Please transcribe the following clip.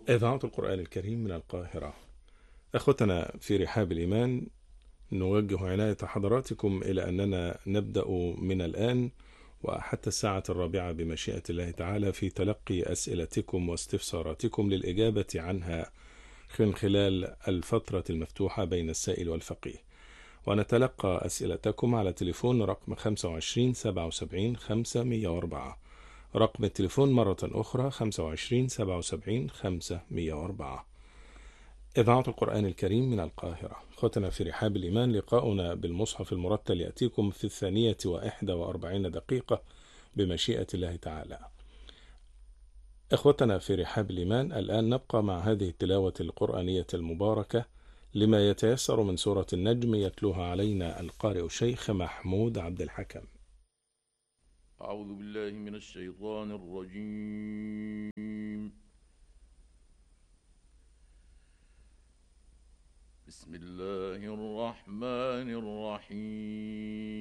إذاعة القرآن الكريم من القاهرة. أخوتنا في رحاب الإيمان، نوجه عناية حضراتكم إلى أننا نبدأ من الآن وحتى الساعة 4 بمشيئة الله تعالى في تلقي أسئلتكم واستفساراتكم للإجابة عنها من خلال الفترة المفتوحة بين السائل والفقيه. ونتلقى أسئلتكم على تليفون رقم 25 77 504. رقم التليفون مرة أخرى 25 77 504. إذاعة القرآن الكريم من القاهرة. أخوتنا في رحاب الإيمان، لقاؤنا بالمصحف المرتل يأتيكم في 42 بمشيئة الله تعالى. إخوتنا في رحاب الإيمان، الآن نبقى مع هذه التلاوة القرآنية المباركة لما يتيسر من سورة النجم، يتلوها علينا القارئ الشيخ محمود عبد الحكم. أعوذ بالله من الشيطان الرجيم. بسم الله الرحمن الرحيم.